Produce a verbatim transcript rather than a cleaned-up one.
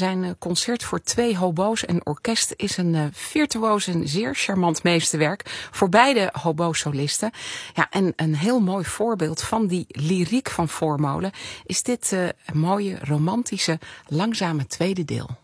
Zijn concert voor twee hobo's en orkest is een virtuoos en zeer charmant meesterwerk voor beide hobo-solisten. Ja, en een heel mooi voorbeeld van die lyriek van Voormolen is dit uh, mooie, romantische, langzame tweede deel.